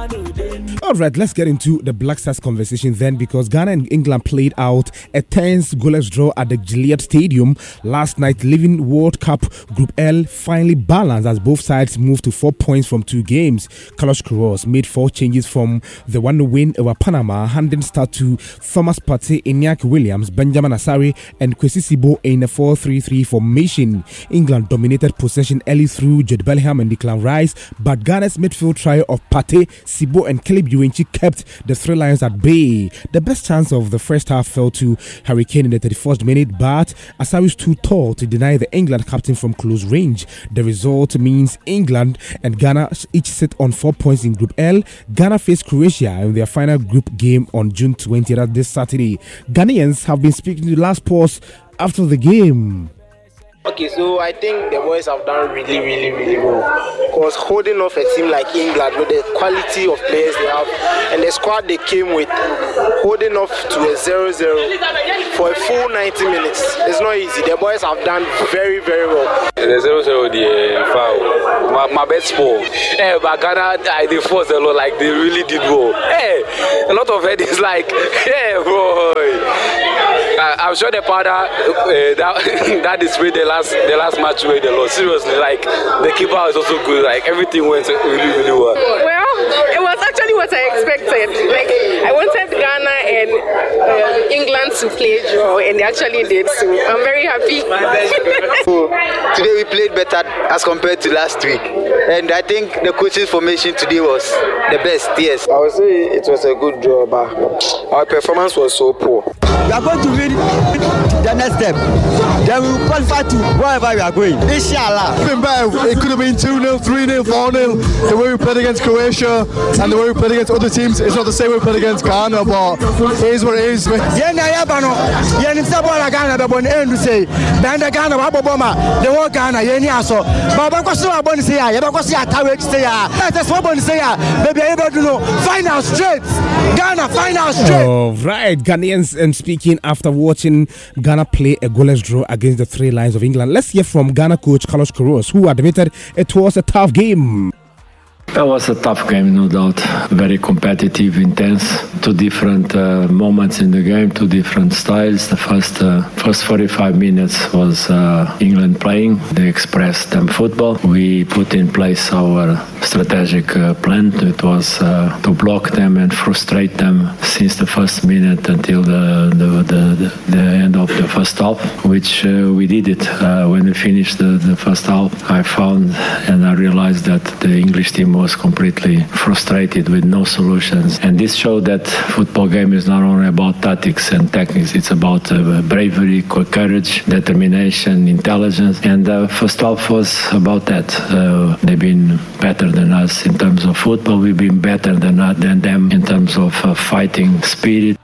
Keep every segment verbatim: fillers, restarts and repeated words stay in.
All right, let's get into the Black Stars conversation then, because Ghana and England played out a tense goalless draw at the Gillette Stadium last night, leaving World Cup Group L finally balanced as both sides moved to four points from two games. Carlos Queiroz made four changes from the one win over Panama, handing start to Thomas Partey, Iñaki Williams, Benjamin Asare and Kwesi Sibo in a four three three formation. England dominated possession early through Jude Bellingham and Declan Rice, but Ghana's midfield trio of Partey, Sibo and Caleb Ewenchi kept the Three Lions at bay. The best chance of the first half fell to Harry Kane in the thirty-first minute, but Asare was too tall to deny the England captain from close range. The result means England and Ghana each sit on four points in Group L. Ghana face Croatia in their final group game on June twentieth this Saturday. Ghanaians have been speaking to the last pause after the game. Okay, so I think the boys have done really, really, really well. Because holding off a team like England with the quality of players they have and the squad they came with, holding off to a zero zero for a full ninety minutes, it's not easy. The boys have done very, very well. The zero zero, the foul, my, my best score. Hey, but Ghana, I did force a lot, like they really did well. Hey, a lot of it is like, hey, boy. I, I'm sure the powder uh, that, that displayed the last the last match where they lost. Seriously, like the keeper is also good. Like everything went really, really well. Well, it was actually what I expected. Like I wanted Ghana and um, England to play draw, and they actually did. So I'm very happy. So, today we played better as compared to last week, and I think the coach's formation today was the best. Yes, I would say it was a good draw, but our performance was so poor. We are going to win the next step. Then we will qualify to wherever we are going. Inshallah. Been better. It could have been two nil, three nil, four nil. The way we played against Croatia and the way we played against other teams, it's not the same way we played against Ghana, but it is what it is. Yeah, yeah, but no. Yeah, it's not what Ghana, but when end to say, then the Ghana, Waboma, the war Ghana, yeah, so. But I was so about to say, I was a tower stay. That's what I'm saying. Maybe able to know. Final straight. Ghana, final straight. Oh, right. Ghanaians and speaking after watching Ghana play a goalless draw against the Three Lions of England. Let's hear from Ghana coach Carlos Queiroz, who admitted it was a tough game. It was a tough game, no doubt. Very competitive, intense. Two different uh, moments in the game, two different styles. The first uh, first forty-five minutes was uh, England playing. They expressed them football. We put in place our strategic uh, plan. It was uh, to block them and frustrate them since the first minute until the the, the, the end of the first half, which uh, we did it. Uh, when we finished the, the first half, I found and I realized that the English team was completely frustrated with no solutions, and this showed that football game is not only about tactics and techniques, it's about uh, bravery, courage, determination, intelligence, and the first half was about that. Uh, they've been better than us in terms of football, we've been better than, uh, than them in terms of uh, fighting spirit.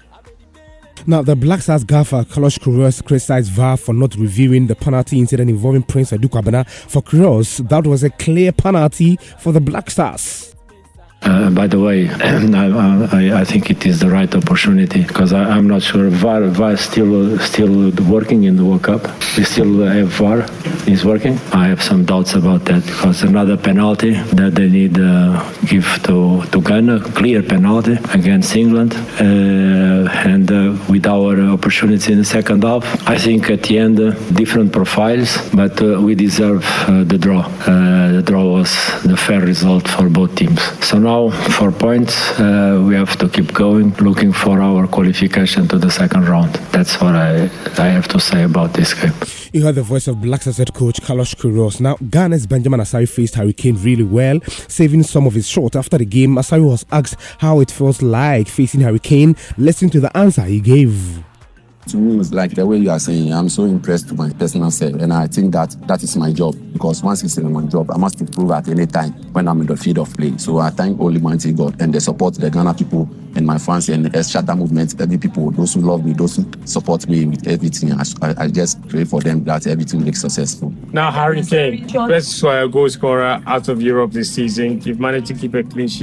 Now, the Black Stars gaffer Carlos Queiroz criticized V A R for not reviewing the penalty incident involving Prince Aduku Abena. For Queiroz, that was a clear penalty for the Black Stars. Uh, by the way, I, I, I think it is the right opportunity because I, I'm not sure V A R, V A R is still still working in the World Cup. We still have V A R is working. I have some doubts about that because another penalty that they need to uh, give to to Ghana, clear penalty against England, uh, and uh, with our opportunity in the second half, I think at the end uh, different profiles, but uh, we deserve uh, the draw. Uh, the draw was the fair result for both teams. So now. Now, four points, uh, we have to keep going, looking for our qualification to the second round. That's what I, I have to say about this game. You heard the voice of Black Stars head coach Carlos Queiroz. Now, Ghana's Benjamin Asare faced Harry Kane really well, saving some of his shots. After the game, Asare was asked how it feels like facing Harry Kane. Listen to the answer he gave. To me, it's like the way you are saying, I'm so impressed with my personal self, and I think that that is my job, because once it's in my job, I must improve at any time when I'm in the field of play. So I thank Almighty God and the support the Ghana people and my fans and the Shatter movement, every people, those who love me, those who support me with everything. I, I just pray for them that everything will be successful. Now, Harry Kane, best uh, goal scorer out of Europe this season. You've managed to keep a clean sheet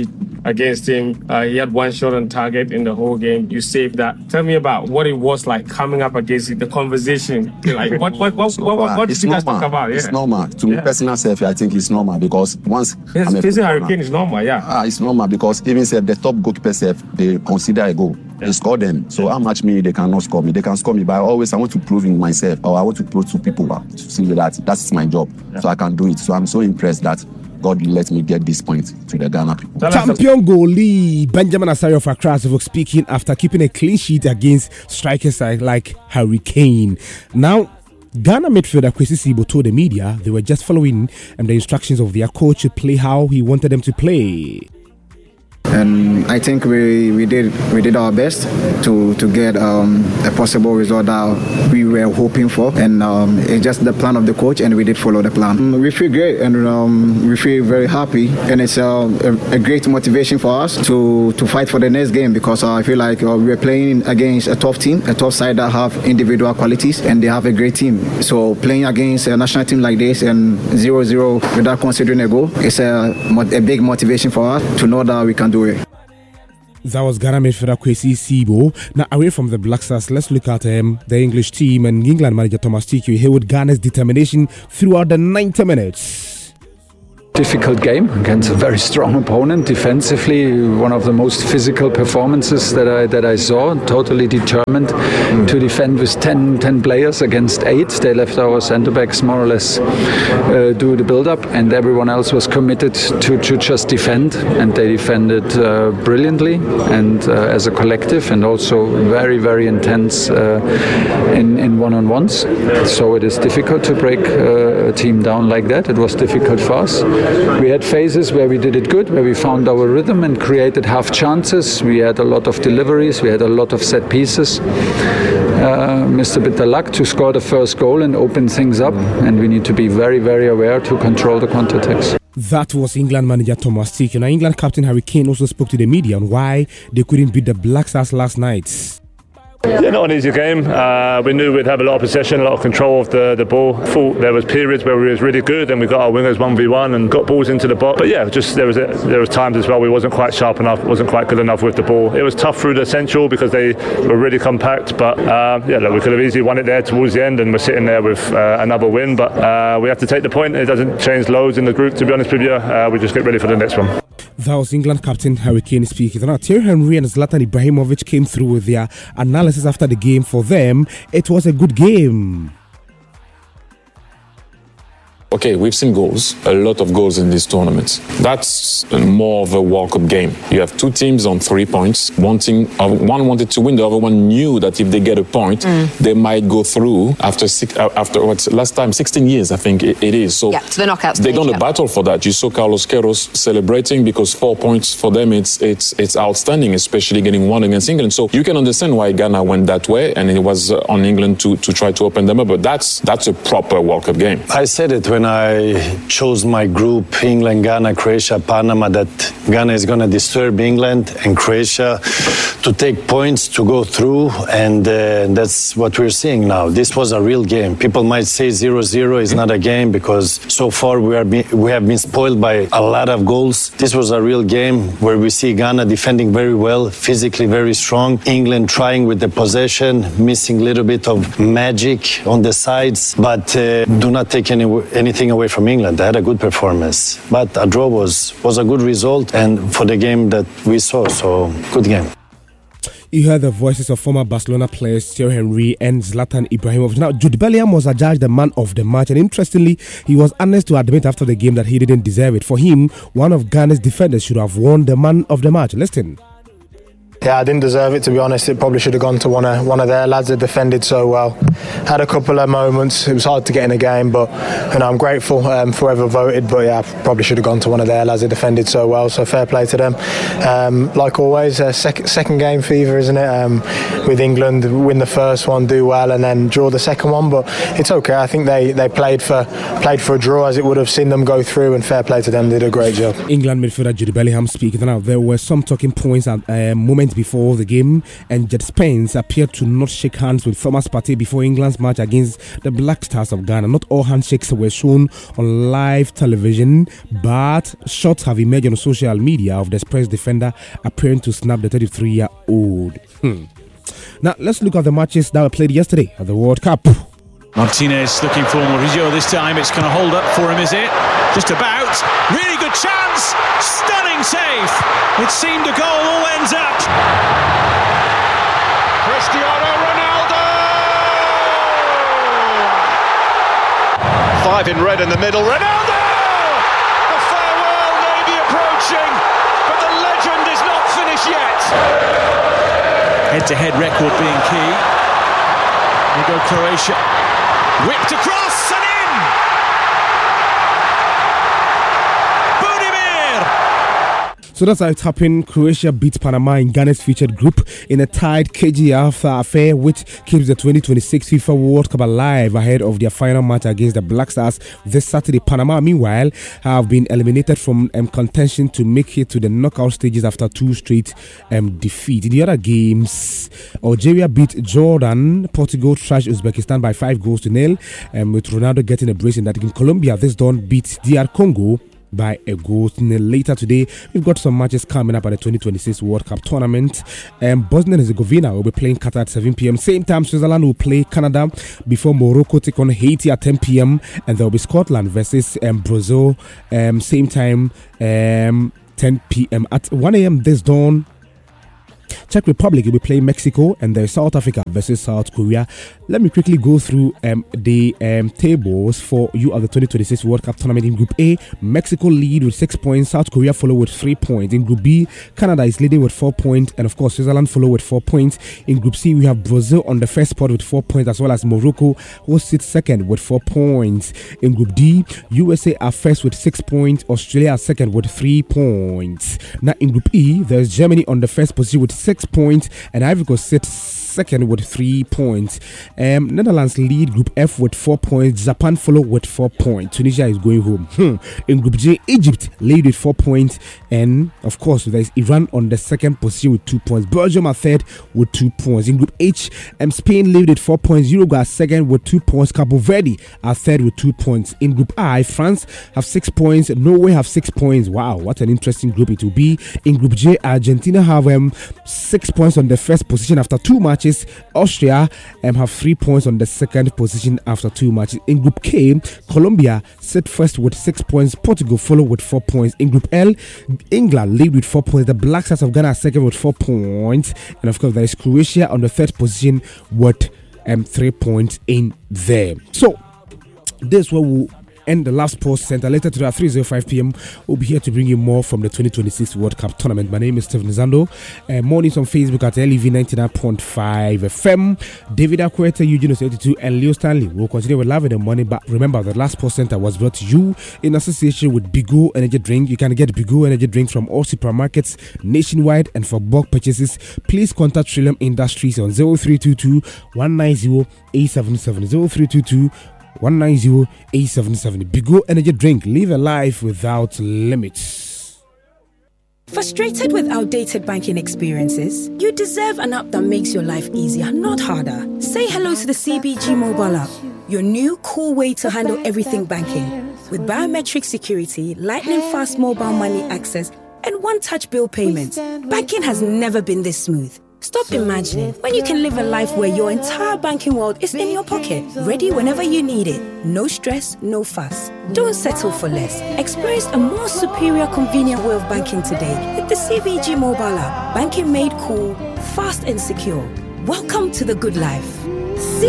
against him. Uh, he had one shot on target in the whole game. You saved that. Tell me about what it was like coming up against it, the conversation. Like, what what what, what, what, what did you guys talk about? Yeah. It's normal. To yeah. me, personal self, I think it's normal because once... Yes, facing Harry Kane is normal, yeah. Ah, it's normal because even if the top goalkeeper self, they consider a goal. They score them. So how much me they cannot score me? They can score me, but I always I want to prove in myself, or I want to prove to people to see that that's my job, yeah. so I can do it. So I'm so impressed that God let me get this point to the Ghana people. Champion goalie Benjamin Asare of Accra speaking after keeping a clean sheet against strikers like Harry Kane. Now, Ghana midfielder Kwesi Sibo told the media they were just following um, the instructions of their coach to play how he wanted them to play. And I think we, we did we did our best to to get um, a possible result that we were hoping for, and um, it's just the plan of the coach, and we did follow the plan. We feel great, and um, we feel very happy, and it's uh, a, a great motivation for us to, to fight for the next game, because uh, I feel like uh, we're playing against a tough team, a tough side that have individual qualities, and they have a great team. So playing against a national team like this and zero zero without considering a goal, it's a, a big motivation for us to know that we can do it. That was Ghana midfielder Kwesi Sibo. Now, away from the Black Stars, let's look at um, the English team and England manager Thomas Tuchel here with Ghana's determination throughout the ninety minutes. Difficult game against a very strong opponent. Defensively, one of the most physical performances that I that I saw. Totally determined mm. to defend with ten, ten players against eight. They left our centre backs more or less uh, do the build-up, and everyone else was committed to, to just defend. And they defended uh, brilliantly and uh, as a collective, and also very very intense uh, in in one-on-ones. So it is difficult to break uh, a team down like that. It was difficult for us. We had phases where we did it good, where we found our rhythm and created half chances. We had a lot of deliveries, we had a lot of set pieces. Uh, missed a bit the luck to score the first goal and open things up, and we need to be very, very aware to control the counter-attacks. That was England manager Thomas Tuchel. Now, England captain Harry Kane also spoke to the media on why they couldn't beat the Black Stars last night. Yeah, not an easy game. Uh, we knew we'd have a lot of possession, a lot of control of the, the ball. Thought there was periods where we was really good, and we got our wingers one v one and got balls into the box. But yeah, just there was a, there was times as well we wasn't quite sharp enough, wasn't quite good enough with the ball. It was tough through the central because they were really compact. But uh, yeah, look, we could have easily won it there towards the end, and we're sitting there with uh, another win. But uh, we have to take the point. It doesn't change loads in the group, to be honest with you. Uh, we just get ready for the next one. That was England captain Harry Kane speaking. Now, Thierry Henry and Zlatan Ibrahimovic came through with their analysis after the game. For them, it was a good game. Okay, we've seen goals, a lot of goals in this tournament. That's more of a World Cup game. You have two teams on three points. One team, one wanted to win, the other one knew that if they get a point, mm. they might go through after six, after what's last time, sixteen years, I think it, it is. So yeah, to the knockout they're going to yeah. battle for that. You saw Carlos Queiroz celebrating because four points for them, it's it's it's outstanding, especially getting one against England. So you can understand why Ghana went that way, and it was on England to, to try to open them up. But that's that's a proper World Cup game. I said it when I chose my group, England, Ghana, Croatia, Panama, that Ghana is going to disturb England and Croatia to take points to go through, and uh, that's what we're seeing now. This was a real game. People might say zero zero is not a game because so far we are be- we have been spoiled by a lot of goals. This was a real game where we see Ghana defending very well, physically very strong, England trying with the possession, missing a little bit of magic on the sides, but uh, do not take any, anything away from England. They had a good performance, but a draw was, was a good result, and for the game that we saw, so good game. You heard the voices of former Barcelona players Thierry Henry and Zlatan Ibrahimovic. Now, Jude Bellingham was adjudged the man of the match, and interestingly, he was honest to admit after the game that he didn't deserve it. For him, one of Ghana's defenders should have won the man of the match. Listen. Yeah, I didn't deserve it, to be honest. It probably should have gone to one of one of their lads that defended so well. Had a couple of moments. It was hard to get in a game, but you know, I'm grateful um, for whoever voted. But yeah, probably should have gone to one of their lads that defended so well. So fair play to them. Um, like always, uh, sec- second game fever, isn't it? Um, with England, win the first one, do well, and then draw the second one. But it's okay. I think they, they played for played for a draw, as it would have seen them go through. And fair play to them. They did a great job. England midfielder Jude Bellingham speaking. Now there were some talking points at uh, moments before the game, and Jet Spence appeared to not shake hands with Thomas Partey before England's match against the Black Stars of Ghana. Not all handshakes were shown on live television, but shots have emerged on social media of the Spurs defender appearing to snap the thirty-three-year-old. Hmm. Now, let's look at the matches that were played yesterday at the World Cup. Martinez looking for Murillo this time. It's going to hold up for him, is it? Just about. Really good chance. Stunning save. It seemed a goal, all ends up. Cristiano Ronaldo! Five in red in the middle. Ronaldo! The farewell may be approaching, but the legend is not finished yet. Head-to-head record being key. Here go Croatia. Whipped across and in! Budimir! So that's how it happened. Croatia beat Panama in Ghana's featured group in a tied K G F affair, which keeps the twenty twenty-six FIFA World Cup alive ahead of their final match against the Black Stars this Saturday. Panama, meanwhile, have been eliminated from um, contention to make it to the knockout stages after two straight um, defeats. In the other games, Algeria beat Jordan. Portugal trashed Uzbekistan by five goals to nil, um, with Ronaldo getting a brace in that game. Colombia this dawn beat D R Congo by a goal. Later today, we've got some matches coming up at the twenty twenty-six World Cup tournament. Um, Bosnia and Herzegovina will be playing Qatar at seven p.m. Same time, Switzerland will play Canada before Morocco take on Haiti at ten p.m. And there will be Scotland versus um, Brazil. Um, same time, um, ten p.m. At one a.m. this dawn, Czech Republic will be playing Mexico, and there's South Africa versus South Korea. Let me quickly go through um, the um, tables for you at the twenty twenty-six World Cup tournament. In Group A, Mexico lead with six points. South Korea follow with three points. In Group B, Canada is leading with four points, and of course Switzerland follow with four points. In Group C, we have Brazil on the first spot with four points, as well as Morocco, who sits second with four points. In Group D, U S A are first with six points. Australia are second with three points. Now in Group E, there's Germany on the first position with six points, and Ivory Coast sits second with three points. Um, Netherlands lead Group F with four points. Japan follow with four points. Tunisia is going home. Hmm. In Group J, Egypt lead with four points, and of course there is Iran on the second position with two points. Belgium are third with two points. In Group H, um, Spain lead with four points. Uruguay are second with two points. Cabo Verde are third with two points. In Group I, France have six points. Norway have six points. Wow, what an interesting group it will be. In Group J, Argentina have um, six points on the first position after two matches. Austria um, have three points on the second position after two matches. In Group K, Colombia sit first with six points. Portugal follow with four points. In Group L, England lead with four points. The Black Stars of Ghana are second with four points. And of course, there is Croatia on the third position with um, three points in there. So, this is what we'll and the last post center later today at three oh five p.m. We'll be here to bring you more from the twenty twenty-six World Cup tournament. My name is Stephen Zando. Uh, mornings on Facebook at L E V ninety-nine point five F M. David Akweta, Eugene eighty-two, and Leo Stanley will continue with Live in the Morning. But remember, the last post center was brought to you in association with Bigo Energy Drink. You can get Bigo Energy Drink from all supermarkets nationwide, and for bulk purchases, please contact Trillium Industries on zero three two two, one nine zero, eight seven seven. zero three two two, one nine zero, eight seven seven. Bigo Energy Drink. Live a life without limits. Frustrated with outdated banking experiences? You deserve an app that makes your life easier, not harder. Say hello to the C B G mobile app, your new cool way to handle everything banking. With biometric security, lightning fast mobile money access, and one-touch bill payments, banking has never been this smooth. Stop imagining when you can live a life where your entire banking world is in your pocket, ready whenever you need it. No stress, no fuss. Don't settle for less. Experience a more superior, convenient way of banking today with the C B G mobile app. Banking made cool, fast and secure. Welcome to the good life.